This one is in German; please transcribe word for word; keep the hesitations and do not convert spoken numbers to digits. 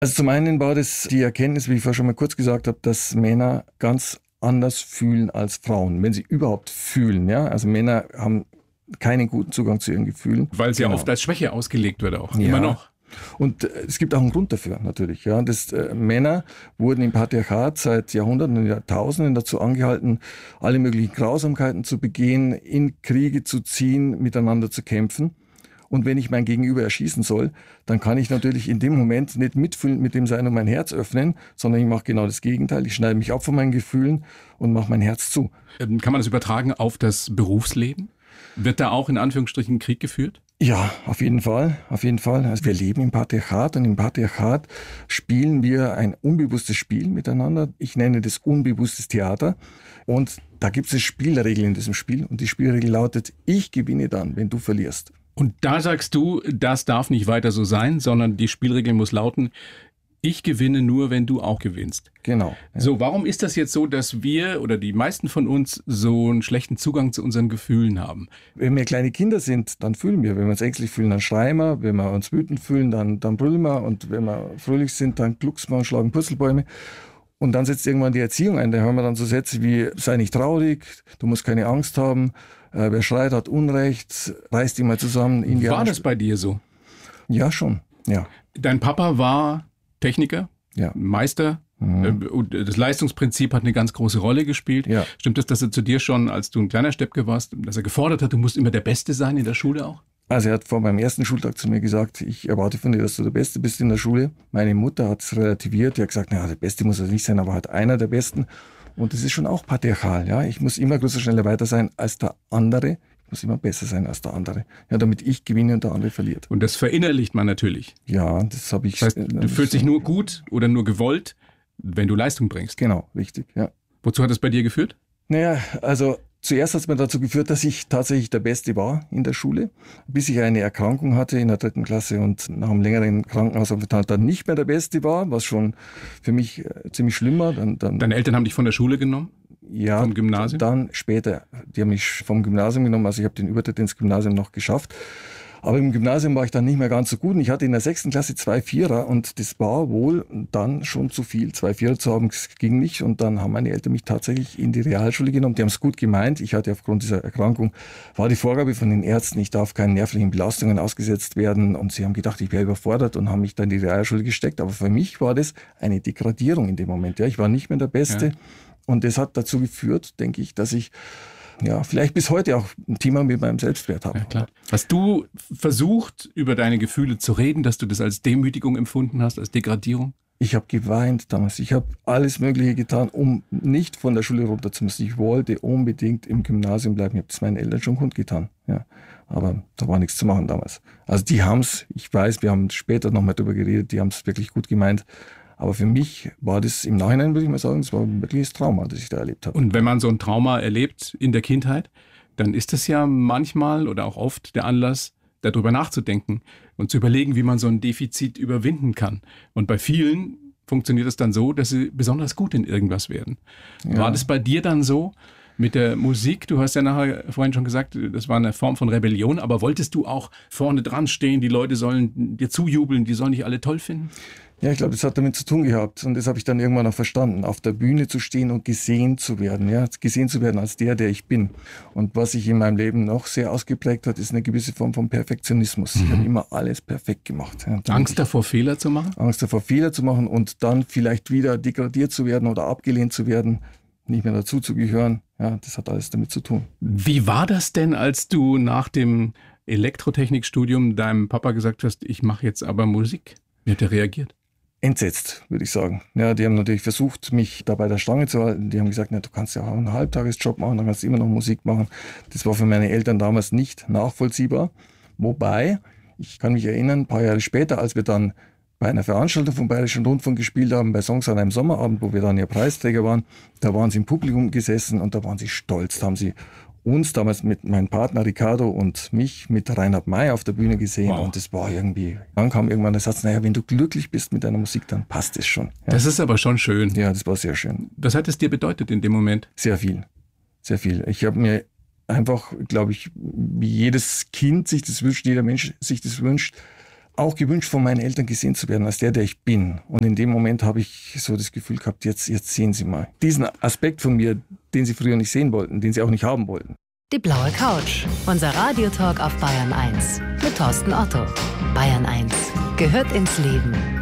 Also zum einen war das die Erkenntnis, wie ich vorher schon mal kurz gesagt habe, dass Männer ganz anders fühlen als Frauen, wenn sie überhaupt fühlen. Ja? Also Männer haben keinen guten Zugang zu ihren Gefühlen. Weil es genau. ja oft als Schwäche ausgelegt wird auch, ja. immer noch. Und äh, es gibt auch einen Grund dafür natürlich. Ja. Das, äh, Männer wurden im Patriarchat seit Jahrhunderten und Jahrtausenden dazu angehalten, alle möglichen Grausamkeiten zu begehen, in Kriege zu ziehen, miteinander zu kämpfen. Und wenn ich mein Gegenüber erschießen soll, dann kann ich natürlich in dem Moment nicht mitfühlen mit dem sein und mein Herz öffnen, sondern ich mache genau das Gegenteil. Ich schneide mich ab von meinen Gefühlen und mache mein Herz zu. Ähm, kann man das übertragen auf das Berufsleben? Wird da auch in Anführungsstrichen Krieg geführt? Ja, auf jeden Fall, auf jeden Fall. Also wir leben im Patriarchat und im Patriarchat spielen wir ein unbewusstes Spiel miteinander. Ich nenne das unbewusstes Theater. Und da gibt es Spielregeln in diesem Spiel. Und die Spielregel lautet, ich gewinne dann, wenn du verlierst. Und da sagst du, das darf nicht weiter so sein, sondern die Spielregel muss lauten, ich gewinne nur, wenn du auch gewinnst. Genau. Ja. So, warum ist das jetzt so, dass wir oder die meisten von uns so einen schlechten Zugang zu unseren Gefühlen haben? Wenn wir kleine Kinder sind, dann fühlen wir. Wenn wir uns ängstlich fühlen, dann schreien wir. Wenn wir uns wütend fühlen, dann, dann brüllen wir. Und wenn wir fröhlich sind, dann glucksen wir und schlagen Purzelbäume. Und dann setzt irgendwann die Erziehung ein. Da hören wir dann so Sätze wie, sei nicht traurig, du musst keine Angst haben, äh, wer schreit, hat Unrecht, reiß dich mal zusammen. In die War Arsch- das bei dir so? Ja, schon. Ja. Dein Papa war Techniker, Ja. Meister. Mhm. Und das Leistungsprinzip hat eine ganz große Rolle gespielt. Ja. Stimmt es, dass er zu dir schon, als du ein kleiner Steppke warst, dass er gefordert hat, du musst immer der Beste sein in der Schule auch? Also er hat vor meinem ersten Schultag zu mir gesagt, ich erwarte von dir, dass du der Beste bist in der Schule. Meine Mutter hat es relativiert, die hat gesagt, naja, der Beste muss er nicht sein, aber halt einer der Besten. Und das ist schon auch patriarchal. Ja? Ich muss immer größer, schneller, weiter sein als der andere. Ich muss immer besser sein als der andere, ja, damit ich gewinne und der andere verliert. Und das verinnerlicht man natürlich. Ja, das habe ich... Das heißt, du fühlst dich nur gut oder nur gewollt, wenn du Leistung bringst. Genau, richtig, ja. Wozu hat das bei dir geführt? Naja, also zuerst hat es mir dazu geführt, dass ich tatsächlich der Beste war in der Schule, bis ich eine Erkrankung hatte in der dritten Klasse und nach einem längeren Krankenhausaufenthalt dann nicht mehr der Beste war, was schon für mich äh, ziemlich schlimm war. Dann, dann, Deine Eltern haben dich von der Schule genommen? ja, vom Gymnasium? Dann später. Die haben mich vom Gymnasium genommen, also ich habe den Übertritt ins Gymnasium noch geschafft. Aber im Gymnasium war ich dann nicht mehr ganz so gut. Und ich hatte in der sechsten Klasse zwei Vierer und das war wohl dann schon zu viel. Zwei Vierer zu haben, das ging nicht. Und dann haben meine Eltern mich tatsächlich in die Realschule genommen. Die haben es gut gemeint. Ich hatte aufgrund dieser Erkrankung, war die Vorgabe von den Ärzten, ich darf keinen nervlichen Belastungen ausgesetzt werden. Und sie haben gedacht, ich wäre überfordert und haben mich dann in die Realschule gesteckt. Aber für mich war das eine Degradierung in dem Moment. Ja, ich war nicht mehr der Beste. Ja. Und das hat dazu geführt, denke ich, dass ich ja, vielleicht bis heute auch ein Thema mit meinem Selbstwert habe. Ja, klar. Hast du versucht, über deine Gefühle zu reden, dass du das als Demütigung empfunden hast, als Degradierung? Ich habe geweint damals. Ich habe alles Mögliche getan, um nicht von der Schule runter zu müssen. Ich wollte unbedingt im Gymnasium bleiben. Ich habe das meinen Eltern schon kundgetan. Ja. Aber da war nichts zu machen damals. Also die haben es, ich weiß, wir haben später nochmal drüber geredet, die haben es wirklich gut gemeint. Aber für mich war das im Nachhinein, würde ich mal sagen, das war wirklich das Trauma, das ich da erlebt habe. Und wenn man so ein Trauma erlebt in der Kindheit, dann ist das ja manchmal oder auch oft der Anlass, darüber nachzudenken und zu überlegen, wie man so ein Defizit überwinden kann. Und bei vielen funktioniert es dann so, dass sie besonders gut in irgendwas werden. Ja. War das bei dir dann so mit der Musik? Du hast ja nachher vorhin schon gesagt, das war eine Form von Rebellion, aber wolltest du auch vorne dran stehen, die Leute sollen dir zujubeln, die sollen dich alle toll finden? Ja, ich glaube, das hat damit zu tun gehabt und das habe ich dann irgendwann auch verstanden, auf der Bühne zu stehen und gesehen zu werden, ja, gesehen zu werden als der, der ich bin. Und was sich in meinem Leben noch sehr ausgeprägt hat, ist eine gewisse Form von Perfektionismus. Mhm. Ich habe immer alles perfekt gemacht. Ja, Angst davor, Fehler zu machen? Angst davor, Fehler zu machen und dann vielleicht wieder degradiert zu werden oder abgelehnt zu werden, nicht mehr dazu zu gehören. Ja, das hat alles damit zu tun. Wie war das denn, als du nach dem Elektrotechnikstudium deinem Papa gesagt hast, ich mache jetzt aber Musik? Wie hat er reagiert? Entsetzt, würde ich sagen. Ja, die haben natürlich versucht, mich da bei der Stange zu halten. Die haben gesagt, na, du kannst ja auch einen Halbtagesjob machen, dann kannst du immer noch Musik machen. Das war für meine Eltern damals nicht nachvollziehbar. Wobei, ich kann mich erinnern, ein paar Jahre später, als wir dann bei einer Veranstaltung vom Bayerischen Rundfunk gespielt haben, bei Songs an einem Sommerabend, wo wir dann ja Preisträger waren, da waren sie im Publikum gesessen und da waren sie stolz. Da haben sie uns damals mit meinem Partner Ricardo und mich mit Reinhard May auf der Bühne gesehen. Wow. Und das war irgendwie, dann kam irgendwann der Satz, naja, wenn du glücklich bist mit deiner Musik, dann passt es schon. Ja. Das ist aber schon schön. Ja, das war sehr schön. Was hat es dir bedeutet in dem Moment? Sehr viel, sehr viel. Ich habe mir einfach, glaube ich, wie jedes Kind sich das wünscht, jeder Mensch sich das wünscht, auch gewünscht, von meinen Eltern gesehen zu werden, als der, der ich bin. Und in dem Moment habe ich so das Gefühl gehabt, jetzt, jetzt sehen Sie mal diesen Aspekt von mir, den Sie früher nicht sehen wollten, den Sie auch nicht haben wollten. Die blaue Couch, unser Radiotalk auf Bayern eins mit Thorsten Otto. Bayern eins gehört ins Leben.